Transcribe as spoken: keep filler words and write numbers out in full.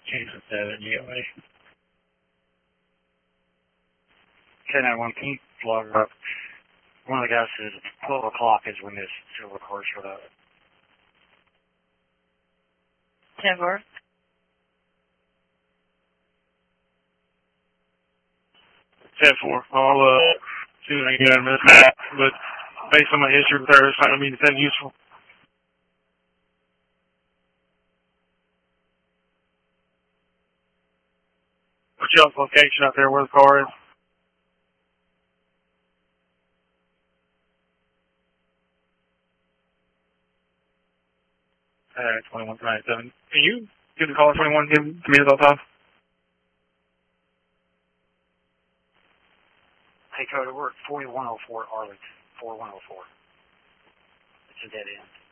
ten seven, U A. ten ninety-one, can you log up? One of the guys says twelve o'clock is when this silver car showed up. ten four. ten four. I'll uh, see what I can get on this map, but based on my history with her, it's not going to be that useful. What's y'all's location out there where the car is? Uh, twenty-one ninety-seven. Can you give the caller twenty-one? Give, give me his all time. Hey, Cody, we're at forty-one oh four Arlington. forty-one oh four. It's a dead end.